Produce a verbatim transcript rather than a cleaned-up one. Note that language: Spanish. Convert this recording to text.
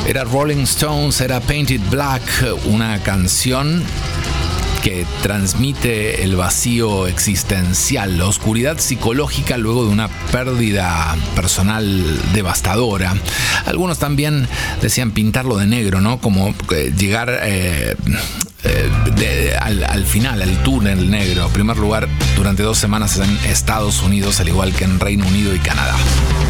Era Rolling Stones, era Painted Black, una canción que transmite el vacío existencial, la oscuridad psicológica luego de una pérdida personal devastadora. Algunos también decían pintarlo de negro, ¿no? Como eh, llegar eh, eh, de, al, al final, al túnel negro. En primer lugar, durante dos semanas en Estados Unidos, al igual que en Reino Unido y Canadá.